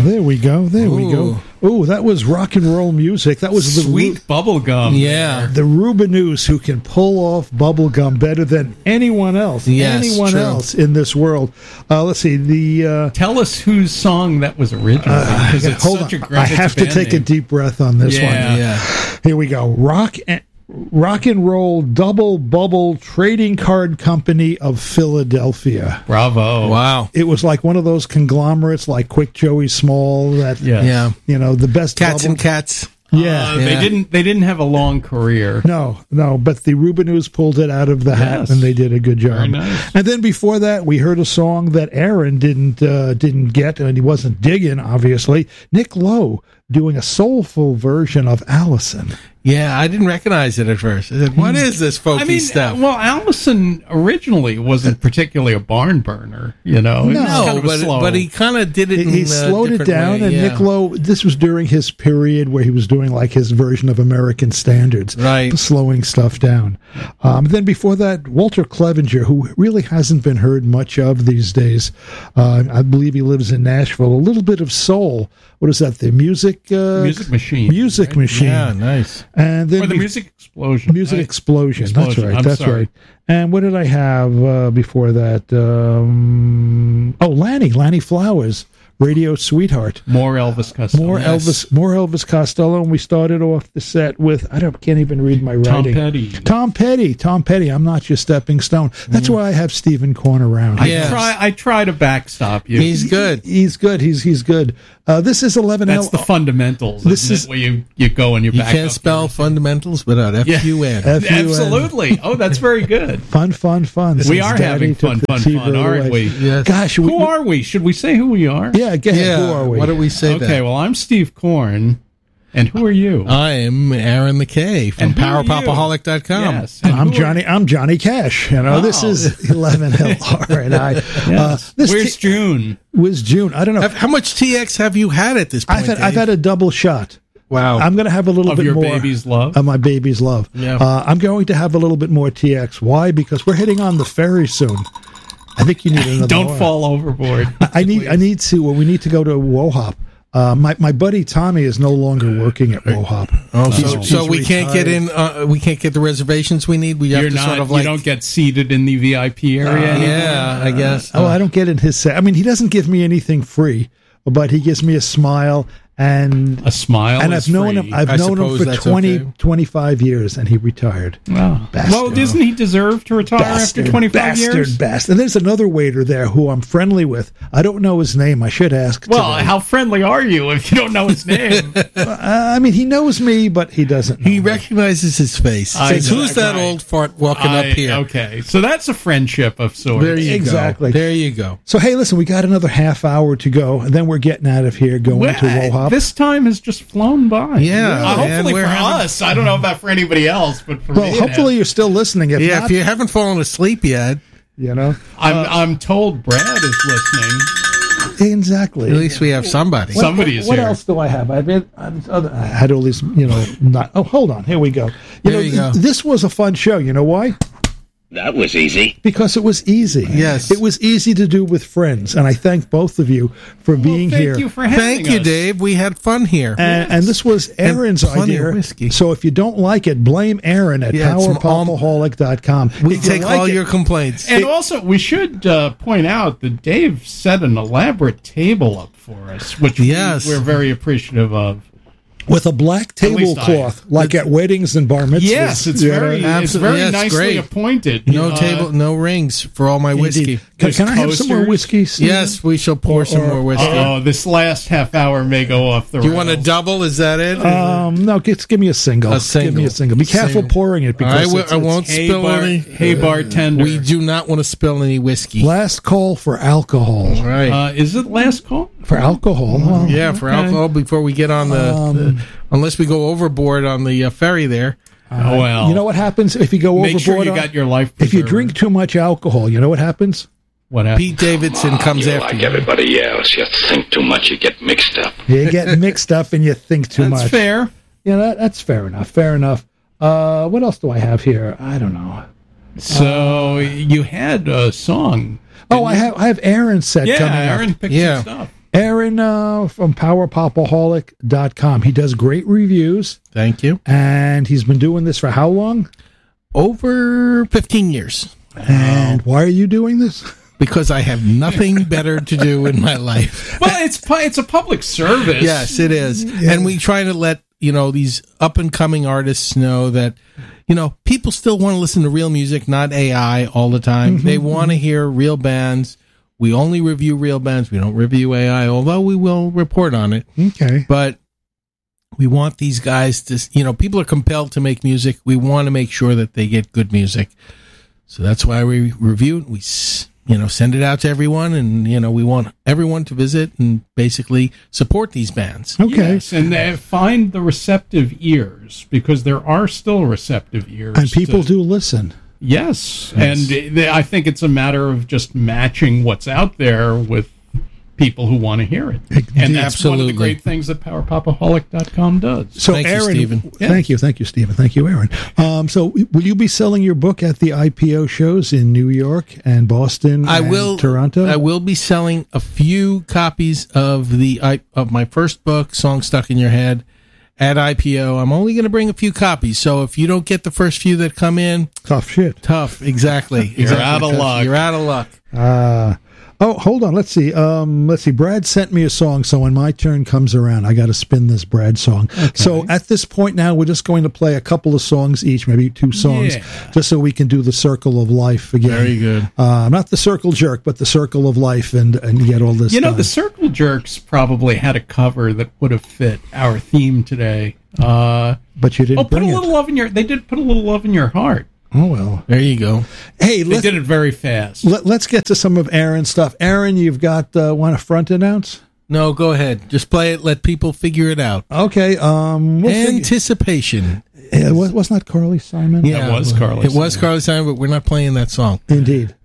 There we go. There we go. Oh, that was rock and roll music. That was the sweet bubble gum. Yeah. The Rubinoos, who can pull off bubble gum better than anyone else. Yes, anyone true. else in this world. Let's see. Tell us whose song that was originally. Because it's hold such on. a great I have to band take a name. deep breath on this one. Yeah. Here we go. Rock and Roll Double Bubble Trading Card Company of Philadelphia. Bravo. Wow. It was like one of those conglomerates like Quick Joey Small that, Yeah. the best Cats bubble. and Cats. Yeah. They didn't have a long career. No, but the Rubinoos pulled it out of the hat, Yes. and they did a good job. Very nice. And then before that, we heard a song that Aaron didn't get, and he wasn't digging, obviously. Nick Lowe doing a soulful version of Allison. Yeah, I didn't recognize it at first. I said, what is this folky stuff? Well, Allison originally wasn't particularly a barn burner, It was kind of a slow. but he kind of did it He in slowed a it different down, way, and yeah. Nick Lowe, this was during his period where he was doing like his version of American Standards, Right. slowing stuff down. Then before that, Walter Clevenger, who really hasn't been heard much of these days. I believe he lives in Nashville. A little bit of soul. What is that? The music Machine. Music Machine. Yeah, nice. And then Or the Music Explosion. Music right? Explosion. That's Explosion. right. I'm That's sorry. right. And what did I have before that? Lanny Flowers, Radio Sweetheart. More Elvis Costello. More Elvis Costello, and we started off the set with can't even read my writing. Tom Petty. I'm not your stepping stone. That's why I have Stephen Korn around. I try to backstop you. He's good. He's good. He's good. This is 11. That's the fundamentals. This Isn't it, where you go and you back can't up spell everything. fundamentals without F-U-N. F-U-N. Absolutely. Oh, that's very good. Fun. We are having fun, aren't we? Yes. Gosh, Who are we? Should we say who we are? Yeah, go ahead. Who are we? What do we say Okay, well, I'm Steve Korn. And who are you? I'm Aaron McKay from And who are you? PowerPopaholic.com. Yes. And I'm Johnny Cash. This is 11 LRNI. Yes. Where's June? Was June. I don't know. How much TX have you had at this point? I've had a double shot. Wow. I'm going to have a little Of bit your more baby's love? of my baby's love. Yeah. I'm going to have a little bit more TX. Why? Because we're heading on the ferry soon. I think you need another. Don't one. fall overboard. I need to. Well, we need to go to WOHOP. My buddy Tommy is no longer working at WOHOP. So we can't get in. We can't get the reservations we need. We have You're to not. sort of You don't get seated in the VIP area. anymore? yeah, I guess. I don't get in his set. I mean, he doesn't give me anything free, but he gives me a smile and A smile. And is I've known free. him. I've I known him suppose for that's 25 years, and he retired. Wow. Bastard. Well, doesn't he deserve to retire after 25 years? Bastard. And there's another waiter there who I'm friendly with. I don't know his name. I should ask. Well, today. how friendly are you if you don't know his name? I mean, he knows me, but he doesn't know He me. recognizes his face. I Says, know, who's that right. old fart walking up here? Okay, so that's a friendship of sorts. There you Exactly. go. There you go. So, hey, listen, we got another half hour to go, and then we're getting out of here, going to WOHOP. This time has just flown by. Yeah, man, hopefully we're for having- us. I don't know about for anybody else, but for me, Well, it hopefully has. you're still listening. If Yeah, not, if you haven't fallen asleep yet, I'm told Brad is listening. exactly. at least we have somebody. Somebody is What here. else do I have? I had all these, not. Oh, hold on. Here we go. There you go. This was a fun show. You know why? That was easy. Because it was easy. Yes. It was easy to do with friends, and I thank both of you for being Thank here. you for having Thank you, us. Dave. We had fun here. And this was Aaron's plenty of idea. whiskey. So if you don't like it, blame Aaron at Yeah, it's powerpopaholic.com. We If you take like all it- your complaints. And also, we should point out that Dave set an elaborate table up for us, which Yes. we're very appreciative of. with a black least I tablecloth, like at weddings and bar mitzvahs. Yes, it's You know? very Absolutely. Yes, nicely great. appointed. No table, no rings for all my whiskey. Indeed. There's Can I have some more coasters. whiskey? Steve? Yes, we shall pour some more whiskey. Oh, this last half hour may go off the You want a rails. double? Is that it? No, give me a single. A single. Give me a single. Be careful Single. pouring it because I won't Hey, spill any. hey, bartender. We do not want to spill any whiskey. last call for alcohol. Right. Is it last call? For alcohol. Well, Yeah, for Okay. alcohol before we get on unless we go overboard on the ferry there. Oh, well. You know what happens if you go Make overboard? sure you on- got your life if you preserver. drink too much alcohol, you know what happens? What happened? Pete Davidson comes You're after like you. everybody else. You think too much, you get mixed up. You get mixed up and you think too That's much. fair. Yeah, that's fair enough. Fair enough. What else do I have here? I don't know. So you had a song. Oh, I have Aaron's set Yeah, coming up. Aaron picked Yeah. some stuff. Aaron from PowerPopaholic.com. He does great reviews, Thank you. and he's been doing this for how long? Over 15 years. And why are you doing this? Because I have nothing better to do in my life. Well, it's a public service. Yes, it is. Yeah. And we try to let, these up-and-coming artists know that, people still want to listen to real music, not AI all the time. Mm-hmm. They want to hear real bands. We only review real bands. We don't review AI, although we will report on it. Okay. But we want these guys to, people are compelled to make music. We want to make sure that they get good music. So that's why we review it. We, send it out to everyone, and, we want everyone to visit and basically support these bands. Okay. Yes, and find the receptive ears, because there are still receptive ears. And people do listen. Yes, and I think it's a matter of just matching what's out there with people who want to hear it. And that's one of the great things that PowerPopaholic.com does. So, Thank you, Aaron, Stephen. Thank you, Stephen. Thank you, Aaron. So, will you be selling your book at the IPO shows in New York and Boston? Toronto. I will be selling a few copies of my first book, Song Stuck in Your Head, at IPO. I'm only going to bring a few copies, so if you don't get the first few that come in, tough shit. Exactly. You're out of luck. You're out of luck. Hold on. Let's see. Brad sent me a song, so when my turn comes around, I got to spin this Brad song. Okay. So at this point now, we're just going to play a couple of songs each, maybe 2 songs, just so we can do the Circle of Life again. Very good. Not the Circle Jerk, but the Circle of Life, and get all this. The Circle Jerks probably had a cover that would have fit our theme today. But you didn't bring put a little love in your. They did put a little love in your heart. Oh, well. There you go. Hey, they did it very fast. Let's get to some of Aaron's stuff. Aaron, you've got want a front announce? No, go ahead. Just play it. Let people figure it out. Okay. Anticipation. Wasn't that Carly Simon? Yeah, it was Carly. It was Carly Simon, but we're not playing that song. Indeed.